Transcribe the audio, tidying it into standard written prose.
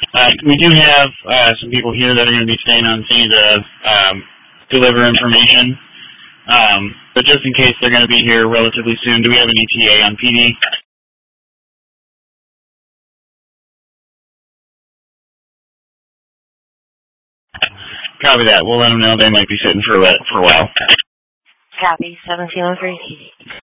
We do have some people here that are going to be staying on scene to deliver information. But just in case they're going to be here relatively soon, do we have an ETA on PD? Copy that. We'll let them know they might be sitting for a while. Copy, 1703.